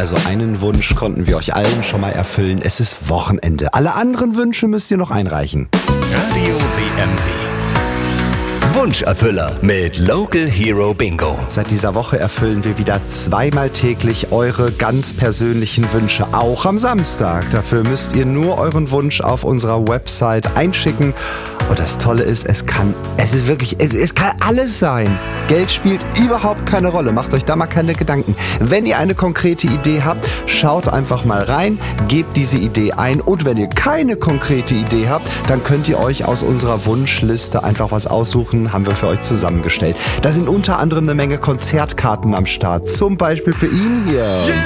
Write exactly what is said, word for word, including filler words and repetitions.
also einen Wunsch konnten wir euch allen schon mal erfüllen. Es ist Wochenende. Alle anderen Wünsche müsst ihr noch einreichen. Radio W M W. Wunscherfüller mit Local Hero Bingo. Seit dieser Woche erfüllen wir wieder zweimal täglich eure ganz persönlichen Wünsche, auch am Samstag. Dafür müsst ihr nur euren Wunsch auf unserer Website einschicken. Und das Tolle ist, es kann, es ist wirklich, es, es kann alles sein. Geld spielt überhaupt keine Rolle. Macht euch da mal keine Gedanken. Wenn ihr eine konkrete Idee habt, schaut einfach mal rein, gebt diese Idee ein. Und wenn ihr keine konkrete Idee habt, dann könnt ihr euch aus unserer Wunschliste einfach was aussuchen, haben wir für euch zusammengestellt. Da sind unter anderem eine Menge Konzertkarten am Start. Zum Beispiel für ihn hier.